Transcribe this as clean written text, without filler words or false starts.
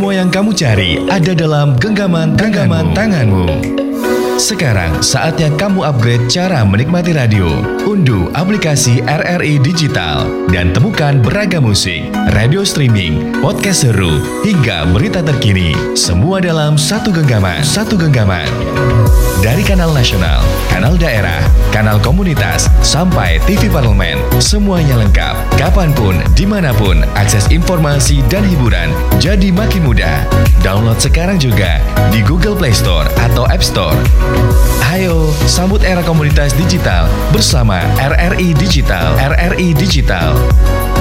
Semua yang kamu cari ada dalam genggaman tanganmu. Sekarang saatnya kamu upgrade cara menikmati radio. Unduh aplikasi RRI Digital dan temukan beragam musik, radio streaming, podcast seru, hingga berita terkini. Semua dalam satu genggaman. Dari kanal nasional, kanal daerah, kanal komunitas, sampai TV parlemen, semuanya lengkap. Kapanpun, dimanapun, akses informasi dan hiburan jadi makin mudah. Download sekarang juga di Google Play Store atau App Store. Ayo, sambut era komunitas digital bersama RRI Digital.